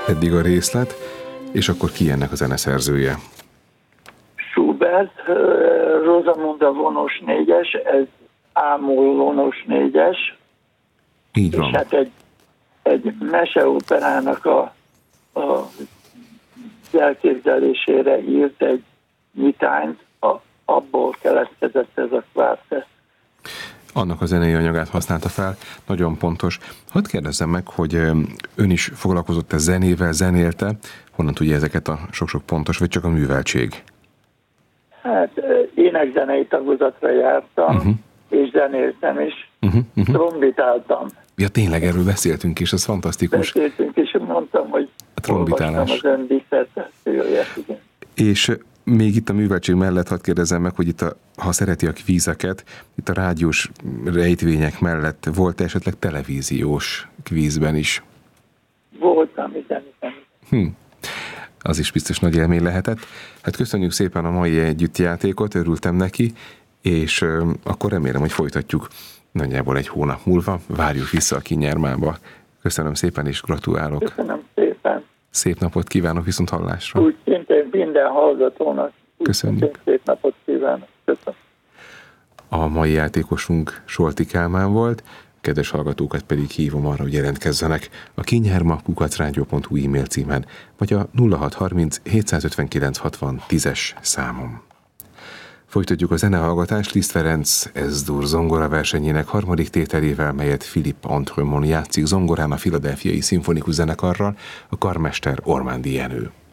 eddig a részlet, és akkor ki ennek a zeneszerzője? Schubert, Rosamunde vonos 4-es, ez A-moll vonos 4-es, Így van. és hát egy meseoperának a elképzelésére írt egy nyitányt, abból keletkezett ez a kvártett. Annak a zenei anyagát használta fel, nagyon pontos. Hadd kérdezzem meg, hogy ön is foglalkozott-e zenével, zenélte, honnan tudja ezeket a sok-sok pontos, vagy csak a műveltség? Hát énekzenei tagozatra jártam, és zenéltem is, trombitáltam. Ja, tényleg erről beszéltünk, és ez fantasztikus. Beszéltünk, és mondtam, hogy a trombitálás. Az ön disszertációját, igen. És még itt a műveltség mellett hadd kérdezzem meg, hogy itt ha szereti a kvízeket, itt a rádiós rejtvények mellett volt esetleg televíziós kvízben is? Voltam, igen. Az is biztos nagy élmény lehetett. Hát köszönjük szépen a mai együttjátékot, örültem neki, és akkor remélem, hogy folytatjuk nagyjából egy hónap múlva. Várjuk vissza a Kinyermába. Köszönöm szépen, és gratulálok. Köszönöm szépen. Szép napot kívánok, viszont hallásra. Úgy szintén minden hallgatónak. Köszönjük. Szép napot kívánok. Köszönöm. A mai játékosunk Solti Kálmán volt, kedves hallgatókat pedig hívom arra, hogy jelentkezzenek a kinyerma@rádió.hu e-mail címen, vagy a 0630 759 60 10-es számon. Folytatjuk a zenehallgatást Liszt Ferenc S-dur zongora versenyének harmadik tételével, melyet Philippe Entremont játszik zongorán a Philadelphiai Szimfonikus Zenekarral, a karmester Ormándi Jenő.